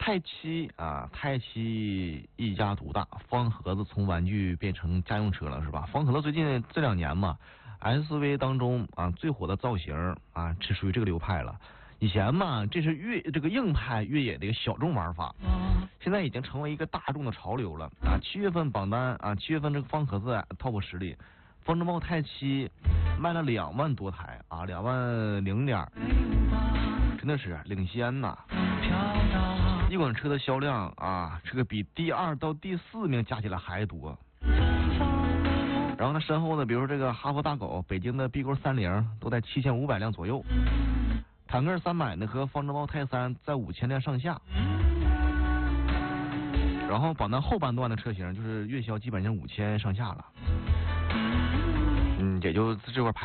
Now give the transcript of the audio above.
泰七啊，泰七一家独大，方盒子从玩具变成家用车了，是吧？方盒子最近这2年嘛 ，SUV 当中啊最火的造型啊，是属于这个流派了。以前嘛，这是这个硬派越野的一个小众玩法，现在已经成为一个大众的潮流了啊！7月份榜单啊，7月份这个方盒子 Top 10里，方舟豹泰七卖了2万多台啊，2万0点，真的是领先呐！一款车的销量啊，这个比第2到第4名加起来还多。然后它身后的，比如说这个哈弗大狗、北京的 B 勾30都在7500辆左右。坦克300呢和方舟豹泰3在5000辆上下，然后榜单后半段的车型就是月销基本上5000上下了，也就这块排。